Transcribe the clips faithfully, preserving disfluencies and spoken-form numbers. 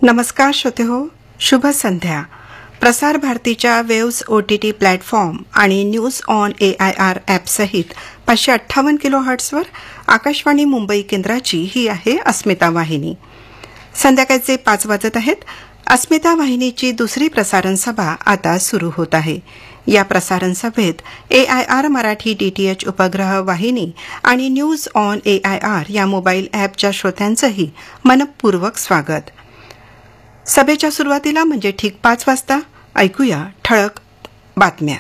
नमस्कार श्रोते हो, शुभ संध्या. प्रसार भारतीच्या waves O T T platform आणि news on A I R ॲपसहित पाचशे अठ्ठावन्न किलो हर्ट्सवर आकाशवाणी मुंबई केंद्राची ही आहे अस्मिता वाहिनी. संध्याकाळचे पाच वाजत आहेत. अस्मिता वाहिनीची दुसरी प्रसारण सभा आता सुरू होत आहे. या प्रसारण सभेत ए आय आर मराठी डीटीएच उपग्रह वाहिनी आणि news on A I R या मोबाईल ॲपच्या श्रोत्यांचंही मनपूर्वक स्वागत. सभेच्या सुरुवातीला म्हणजे ठीक पाच वाजता ऐकूया ठळक बातम्या.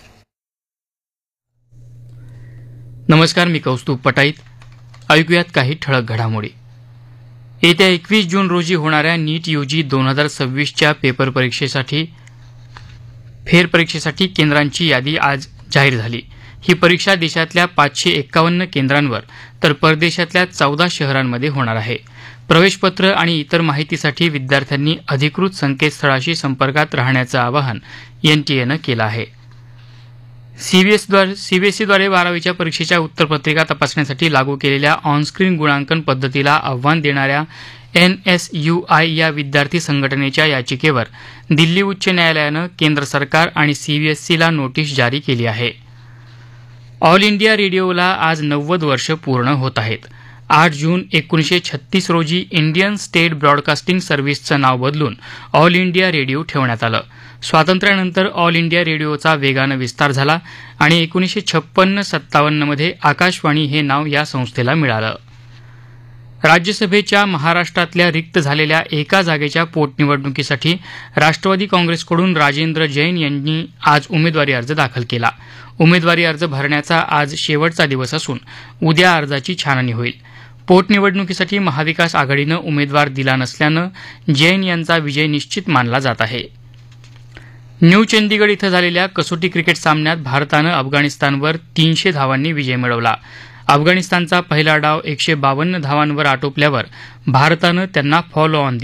नमस्कार, मी कौस्तुभ पटाईत. ऐकूयात काही ठळक घडामोडी. येत्या एकवीस जून रोजी होणाऱ्या नीट यूजी दोन हजार सव्वीसच्या पेपर परीक्षेसाठी फेरपरीक्षेसाठी केंद्रांची यादी आज जाहीर झाली. ही परीक्षा देशातल्या पाचशे एक्कावन्न केंद्रांवर तर परदेशातल्या चौदा शहरांमध्ये होणार आहे. प्रवेशपत्र आणि इतर माहितीसाठी विद्यार्थ्यांनी अधिकृत संकेतस्थळाशी संपर्कात राहण्याचं आवाहन एनटीएनं केलं आहे. सीबीएसईद्वारे बारावीच्या परीक्षेच्या उत्तरपत्रिका तपासण्यासाठी लागू केलेल्या ऑनस्क्रीन गुणांकन पद्धतीला आव्हान देणाऱ्या एन एस यू आय या विद्यार्थी संघटनेच्या याचिकेवर दिल्ली उच्च न्यायालयानं केंद्र सरकार आणि सीबीएसईला नोटीस जारी केली आहे. ऑल इंडिया रेडिओला आज नव्वद वर्ष पूर्ण होत आहेत. आठ जून एकोणीसशे छत्तीस रोजी इंडियन स्टेट ब्रॉडकास्टिंग सर्व्हिसचं नाव बदलून ऑल इंडिया रेडिओ ठेवण्यात आलं. स्वातंत्र्यानंतर ऑल इंडिया रेडिओचा वेगानं विस्तार झाला आणि एकोणीसशे छप्पन्न सत्तावन्नमध्ये आकाशवाणी हे नाव या संस्थेला मिळालं. राज्यसभेच्या महाराष्ट्रातल्या रिक्त झालेल्या एका जागेच्या पोटनिवडणुकीसाठी राष्ट्रवादी काँग्रेसकडून राजेंद्र जैन यांनी आज उमेदवारी अर्ज दाखल केला. उमेदवारी अर्ज भरण्याचा आज शेवटचा दिवस असून उद्या अर्जाची छाननी होईल. पोटनिवडणुकीसाठी महाविकास आघाडीनं उमेदवार दिला नसल्यानं जैन यांचा विजय निश्चित मानला जात आहे. न्यू चंदीगड इथं झालेल्या कसोटी क्रिकेट सामन्यात भारतानं अफगाणिस्तानवर तीनशे धावांनी विजय मिळवला. अफगाणिस्तानचा पहिला डाव एकशे बावन्न धावांवर आटोपल्यावर भारतानं त्यांना फॉलो ऑन